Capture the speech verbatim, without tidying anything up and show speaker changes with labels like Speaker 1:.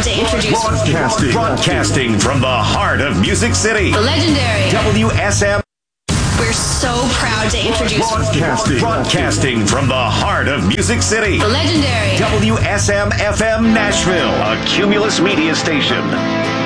Speaker 1: proud to introduce
Speaker 2: Broadcasting, broadcasting from the heart of Music City,
Speaker 1: the legendary
Speaker 2: W S M.
Speaker 1: We're so proud to introduce
Speaker 2: Broadcasting, broadcasting from the heart of Music City,
Speaker 1: the legendary
Speaker 2: W S M F M Nashville, a Cumulus media station.